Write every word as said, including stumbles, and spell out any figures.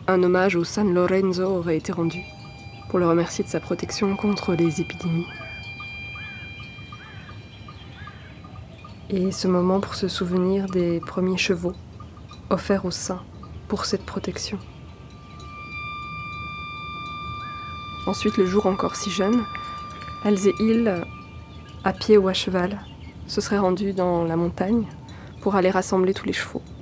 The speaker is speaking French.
un hommage au San Lorenzo aurait été rendu, pour le remercier de sa protection contre les épidémies. Et ce moment pour se souvenir des premiers chevaux offerts aux saints pour cette protection. Ensuite, le jour encore si jeune, elles et ils, à pied ou à cheval, se seraient rendus dans la montagne pour aller rassembler tous les chevaux.